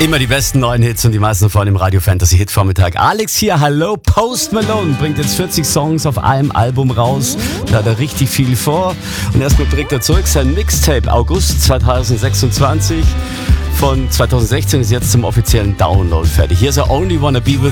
Immer die besten neuen Hits und die meisten von dem Radio Fantasy Hit Vormittag. Alex hier, hallo. Post Malone bringt jetzt 40 Songs auf einem Album raus. Da hat er richtig viel vor. Und erstmal bringt er zurück sein Mixtape August 2026. Von 2016 ist jetzt zum offiziellen Download fertig. Hier ist er Only Wanna Be With